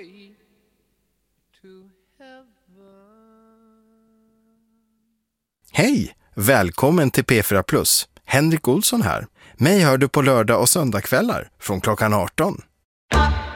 way to heaven. Hej! Välkommen till P4+. Henrik Olsson här. Mig hör du på lördag och söndagskvällar från klockan 18.